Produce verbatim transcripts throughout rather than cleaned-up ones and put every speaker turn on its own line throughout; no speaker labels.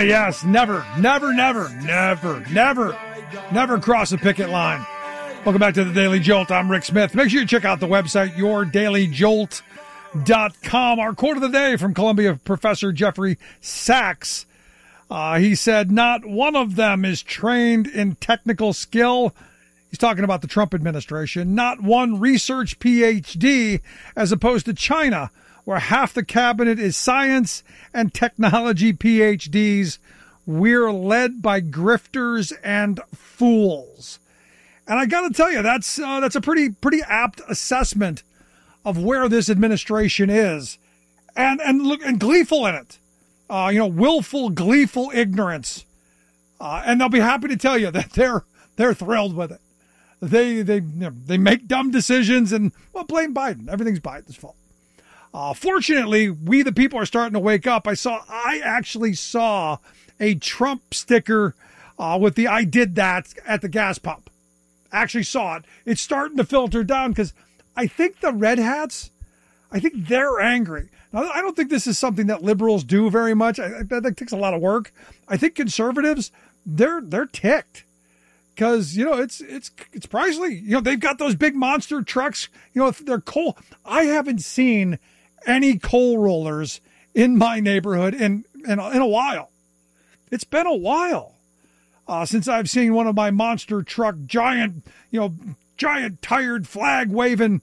yes, never, never, never, never, never, never cross a picket line. Welcome back to the Daily Jolt. I'm Rick Smith. Make sure you check out the website, your daily jolt dot com. Our quote of the day from Columbia professor Jeffrey Sachs. Uh, he said, not one of them is trained in technical skill. He's talking about the Trump administration. Not one research P H D, as opposed to China, where half the cabinet is science and technology P H Ds. We're led by grifters and fools. And I got to tell you, that's uh, that's a pretty pretty apt assessment of where this administration is, and and look and gleeful in it. Uh, you know, willful, gleeful ignorance, uh, and they'll be happy to tell you that they're they're thrilled with it. They they you know, they make dumb decisions and well, blame Biden. Everything's Biden's fault. Uh, fortunately, we the people are starting to wake up. I saw I actually saw a Trump sticker uh, with the "I did that" at the gas pump. Actually saw it. It's starting to filter down because I think the red hats, I think they're angry. Now, I don't think this is something that liberals do very much. I, I, that takes a lot of work. I think conservatives, they're they're ticked because you know it's it's it's pricey. You know they've got those big monster trucks. You know they're coal. I haven't seen any coal rollers in my neighborhood in in, in a while. It's been a while. Uh, since I've seen one of my monster truck, giant, you know, giant tired flag waving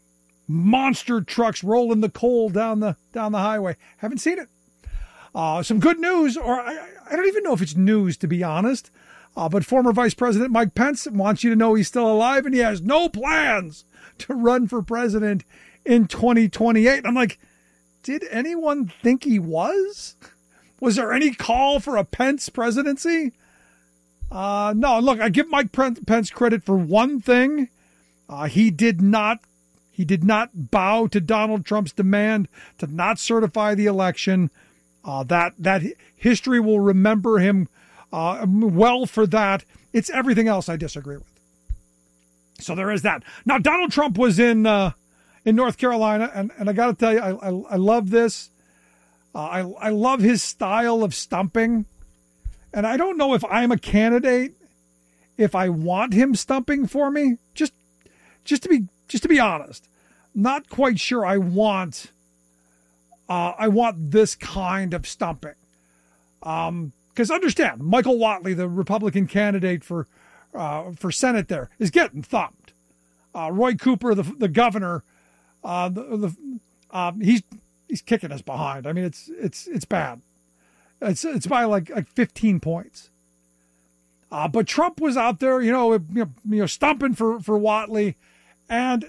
monster trucks rolling the coal down the down the highway. Haven't seen it. Uh, some good news, or I, I don't even know if it's news, to be honest. Uh, but former Vice President Mike Pence wants you to know he's still alive and he has no plans to run for president in twenty twenty-eight. I'm like, did anyone think he was? Was there any call for a Pence presidency? Uh, no, look, I give Mike Pence credit for one thing. Uh, he did not, he did not bow to Donald Trump's demand to not certify the election. Uh, that, that history will remember him, uh, well for that. It's everything else I disagree with. So there is that. Now, Donald Trump was in, uh, in North Carolina, and, and I got to tell you, I, I, I love this. Uh, I, I love his style of stumping. And I don't know if I'm a candidate, if I want him stumping for me. Just, just to be, just to be honest, not quite sure. I want, uh, I want this kind of stumping. Um, because understand, Michael Whatley, the Republican candidate for, uh, for Senate, there is getting thumped. Uh, Roy Cooper, the the governor, uh, the, the uh, he's he's kicking us behind. I mean, it's it's it's bad. It's it's by like like fifteen points. Uh, but Trump was out there, you know, you know, you know stumping for, for Whatley, and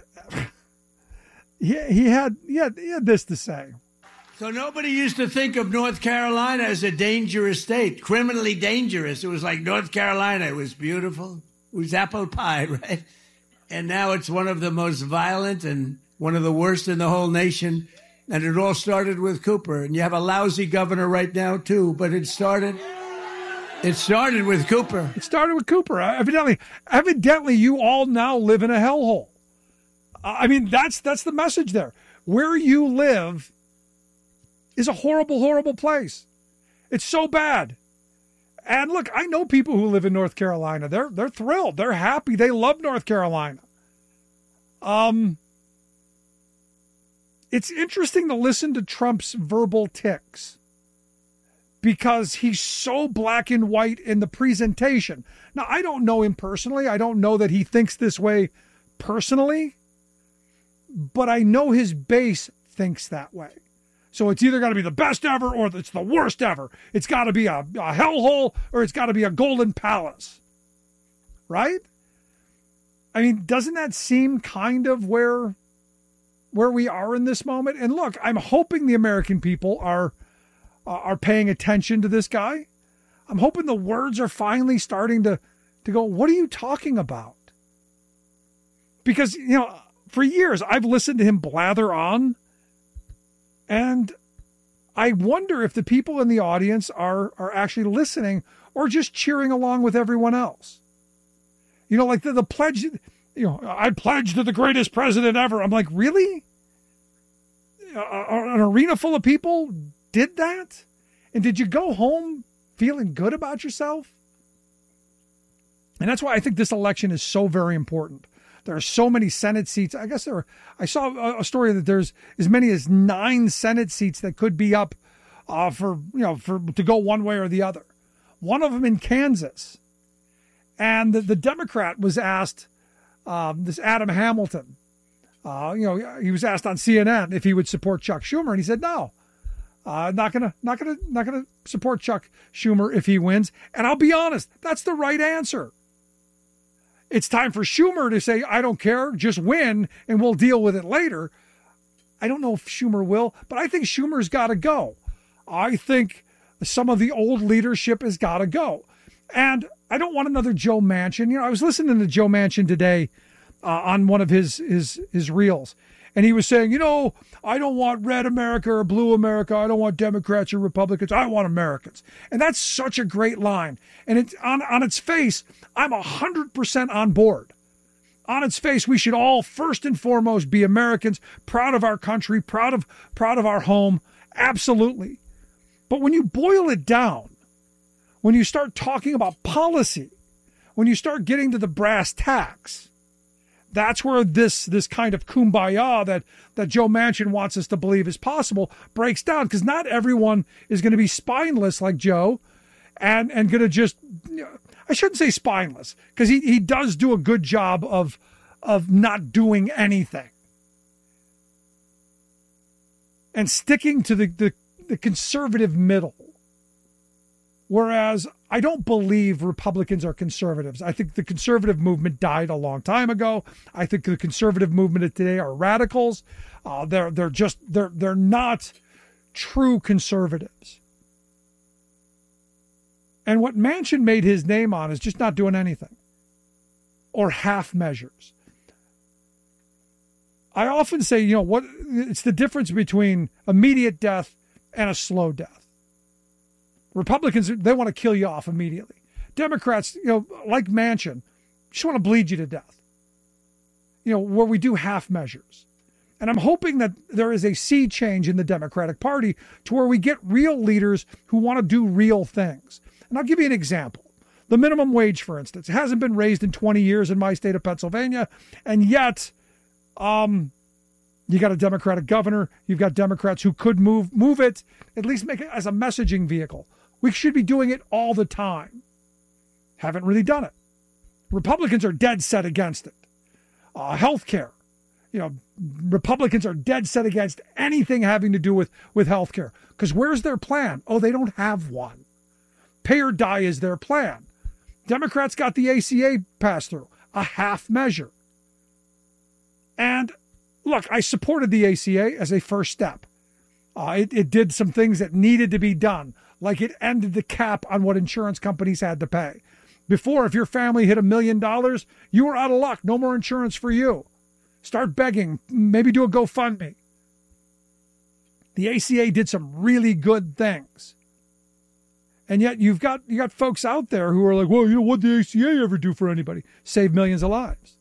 he he had he had he had this to say.
So nobody used to think of North Carolina as a dangerous state, criminally dangerous. It was like North Carolina. It was beautiful. It was apple pie, right? And now it's one of the most violent and one of the worst in the whole nation. And it all started with Cooper. And you have a lousy governor right now, too. But it started it started with Cooper.
It started with Cooper. Evidently, evidently, you all now live in a hellhole. I mean, that's that's the message there. Where you live is a horrible, horrible place. It's so bad. And look, I know people who live in North Carolina. They're they're thrilled. They're happy. They love North Carolina. Um... It's interesting to listen to Trump's verbal tics because he's so black and white in the presentation. Now, I don't know him personally. I don't know that he thinks this way personally, but I know his base thinks that way. So it's either got to be the best ever or it's the worst ever. It's got to be a, a hellhole or it's got to be a golden palace, right? I mean, doesn't that seem kind of where... where we are in this moment? And look, I'm hoping the American people are uh, are paying attention to this guy. I'm hoping the words are finally starting to, to go, what are you talking about? Because, you know, for years I've listened to him blather on, and I wonder if the people in the audience are, are actually listening or just cheering along with everyone else. You know, like the, the pledge... You know, I pledge to the greatest president ever. I'm like, really? A, an arena full of people did that? And did you go home feeling good about yourself? And that's why I think this election is so very important. There are so many Senate seats. I guess there are, I saw a story that there's as many as nine Senate seats that could be up uh, for, you know, for to go one way or the other. One of them in Kansas. And the, the Democrat was asked, um, this Adam Hamilton, uh, you know, he was asked on C N N if he would support Chuck Schumer, and he said no. Uh, not gonna, not gonna, not gonna support Chuck Schumer if he wins. And I'll be honest, that's the right answer. It's time for Schumer to say, I don't care, just win, and we'll deal with it later. I don't know if Schumer will, but I think Schumer's got to go. I think some of the old leadership has got to go. And I don't want another Joe Manchin. You know, I was listening to Joe Manchin today uh, on one of his, his, his reels. And he was saying, you know, I don't want red America or blue America. I don't want Democrats or Republicans. I want Americans. And that's such a great line. And it's on, on its face, I'm one hundred percent on board. On its face, we should all first and foremost be Americans, proud of our country, proud of proud of our home. Absolutely. But when you boil it down, when you start talking about policy, when you start getting to the brass tacks, that's where this this kind of kumbaya that, that Joe Manchin wants us to believe is possible breaks down, because not everyone is going to be spineless like Joe and, and going to just, I shouldn't say spineless, because he, he does do a good job of, of not doing anything and sticking to the, the, the conservative middle. Whereas I don't believe Republicans are conservatives. I think the conservative movement died a long time ago. I think the conservative movement of today are radicals. Uh, they're they're just they're they're not true conservatives. And what Manchin made his name on is just not doing anything, or half measures. I often say, you know, what it's the difference between immediate death and a slow death. Republicans, they want to kill you off immediately. Democrats, you know, like Manchin, just want to bleed you to death. You know, where we do half measures. And I'm hoping that there is a sea change in the Democratic Party to where we get real leaders who want to do real things. And I'll give you an example. The minimum wage, for instance, hasn't been raised in twenty years in my state of Pennsylvania, and yet um, you got a Democratic governor. You've got Democrats who could move move it, at least make it as a messaging vehicle. We should be doing it all the time. Haven't really done it. Republicans are dead set against it. Uh, healthcare. You know, Republicans are dead set against anything having to do with, with healthcare. Because where's their plan? Oh, they don't have one. Pay or die is their plan. Democrats got the A C A passed through, a half measure. And look, I supported the A C A as a first step. Uh, it, it did some things that needed to be done, like it ended the cap on what insurance companies had to pay. Before, if your family hit a million dollars, you were out of luck. No more insurance for you. Start begging. Maybe do a GoFundMe. The A C A did some really good things. And yet you've got you got folks out there who are like, well, you know, what did the A C A ever do for anybody? Save millions of lives.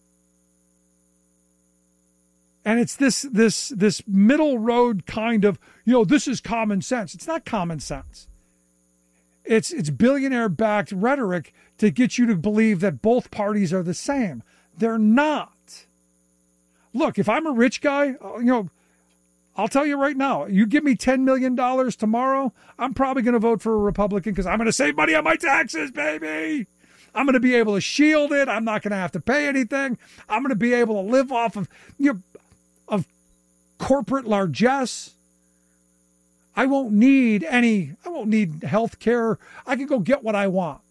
And it's this this this middle road kind of, you know, this is common sense. It's not common sense. It's it's billionaire-backed rhetoric to get you to believe that both parties are the same. They're not. Look, if I'm a rich guy, you know, I'll tell you right now, you give me ten million dollars tomorrow, I'm probably going to vote for a Republican because I'm going to save money on my taxes, baby. I'm going to be able to shield it. I'm not going to have to pay anything. I'm going to be able to live off of, you know, of corporate largesse. I won't need any, I won't need health care. I can go get what I want.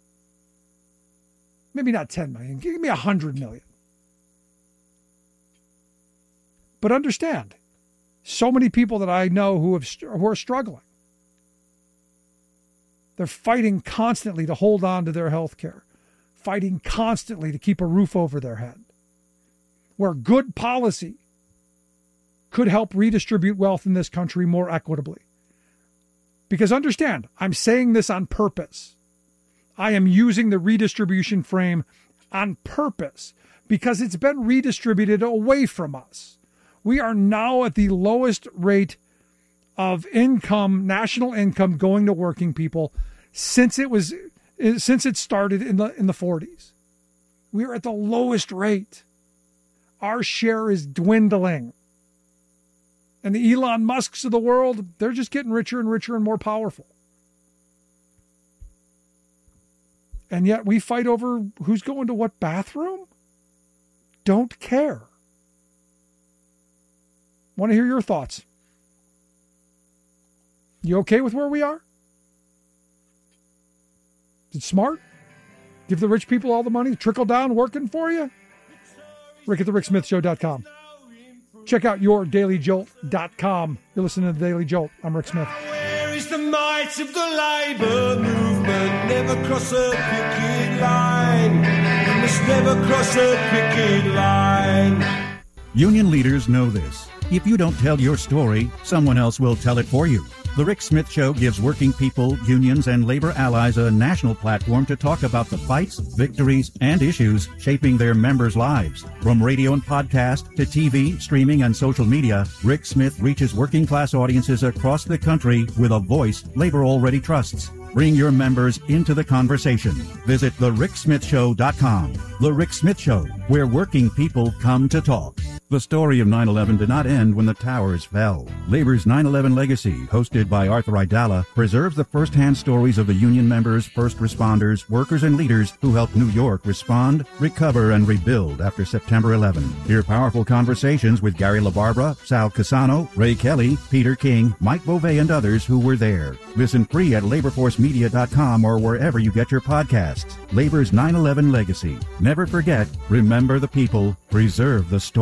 Maybe not ten million. Give me one hundred million. But understand, so many people that I know who have who are struggling. They're fighting constantly to hold on to their health care, fighting constantly to keep a roof over their head. Where good policy could help redistribute wealth in this country more equitably. Because understand, I'm saying this on purpose. I am using the redistribution frame on purpose because it's been redistributed away from us. We are now at the lowest rate of income, national income going to working people since it was since it started in the in the forties. We are at the lowest rate. Our share is dwindling. And the Elon Musks of the world, they're just getting richer and richer and more powerful. And yet we fight over who's going to what bathroom? Don't care. Want to hear your thoughts. You okay with where we are? Is it smart? Give the rich people all the money, trickle down working for you? Rick at the Rick Smith Show dot com. Check out your daily jolt dot com. You're listening to The Daily Jolt. I'm Rick Smith.
Where is the might of the Labour movement? Never cross a picket line. You must never cross a picket line.
Union leaders know this. If you don't tell your story, someone else will tell it for you. The Rick Smith Show gives working people, unions, and labor allies a national platform to talk about the fights, victories, and issues shaping their members' lives. From radio and podcast to T V, streaming, and social media, Rick Smith reaches working class audiences across the country with a voice labor already trusts. Bring your members into the conversation. Visit the rick smith show dot com. The Rick Smith Show, where working people come to talk. The story of nine eleven did not end when the towers fell. Labor's nine eleven Legacy, hosted by Arthur Aidala, preserves the first-hand stories of the union members, first responders, workers, and leaders who helped New York respond, recover, and rebuild after September eleventh. Hear powerful conversations with Gary LaBarbera, Sal Casano, Ray Kelly, Peter King, Mike Beauvais, and others who were there. Listen free at labor force media dot com or wherever you get your podcasts. Labor's nine eleven Legacy. Never forget, remember the people, preserve the story.